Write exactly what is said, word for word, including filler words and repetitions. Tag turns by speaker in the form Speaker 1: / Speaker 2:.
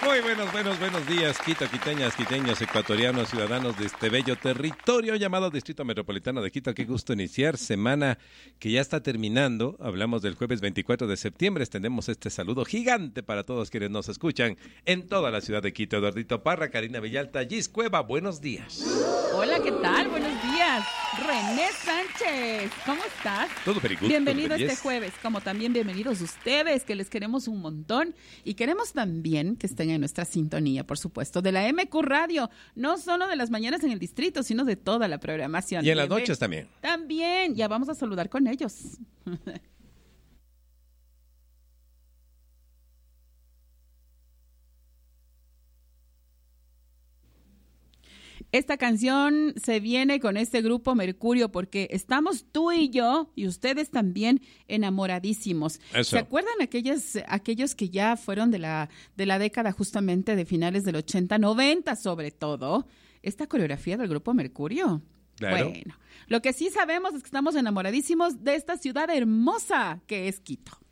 Speaker 1: Muy buenos, buenos, buenos días, Quito, quiteñas, quiteños, ecuatorianos, ciudadanos de este bello territorio llamado Distrito Metropolitano de Quito. Qué gusto iniciar semana que ya está terminando. Hablamos del jueves veinticuatro de septiembre. Extendemos este saludo gigante para todos quienes nos escuchan en toda la ciudad de Quito. Eduardito Parra, Karina Villalta, Gis Cueva, buenos días.
Speaker 2: Hola, ¿qué tal? Buenos días. René Sánchez, ¿cómo estás?
Speaker 1: Todo very good.
Speaker 2: Bienvenido
Speaker 1: todo
Speaker 2: este jueves, como también bienvenidos ustedes, que les queremos un montón y queremos también que estén en nuestra sintonía, por supuesto, de la M Q Radio, no solo de las mañanas en el distrito, sino de toda la programación.
Speaker 1: Y en las noches también.
Speaker 2: También, ya vamos a saludar con ellos. Esta canción se viene con este grupo Mercurio porque estamos tú y yo y ustedes también enamoradísimos.
Speaker 1: Eso.
Speaker 2: ¿Se acuerdan aquellos, aquellos que ya fueron de la, de la década justamente de finales del ochenta, noventa sobre todo? Esta coreografía del grupo Mercurio.
Speaker 1: Claro.
Speaker 2: Bueno, lo que sí sabemos es que estamos enamoradísimos de esta ciudad hermosa que es Quito.